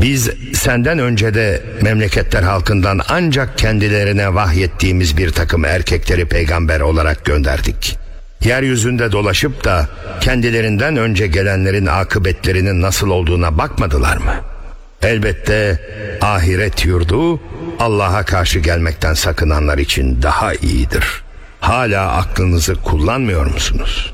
Biz senden önce de memleketler halkından ancak kendilerine vahyettiğimiz bir takım erkekleri peygamber olarak gönderdik. Yeryüzünde dolaşıp da kendilerinden önce gelenlerin akıbetlerinin nasıl olduğuna bakmadılar mı? Elbette ahiret yurdu Allah'a karşı gelmekten sakınanlar için daha iyidir. Hala aklınızı kullanmıyor musunuz?